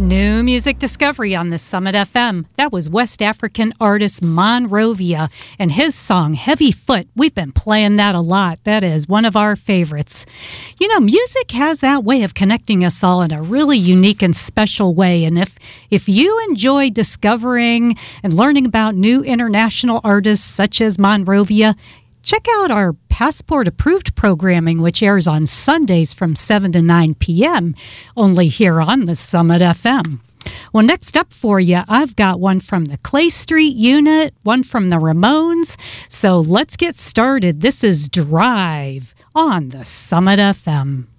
New music discovery on the Summit FM. That was West African artist Monrovia and his song Heavy Foot. We've been playing that a lot. That is one of our favorites. You know, music has that way of connecting us all in a really unique and special way. And if you enjoy discovering and learning about new international artists such as Monrovia, check out our Passport Approved programming, which airs on Sundays from 7 to 9 p.m., only here on the Summit FM. Well, next up for you, I've got one from the Clay Street Unit, one from the Ramones. So let's get started. This is Drive on the Summit FM.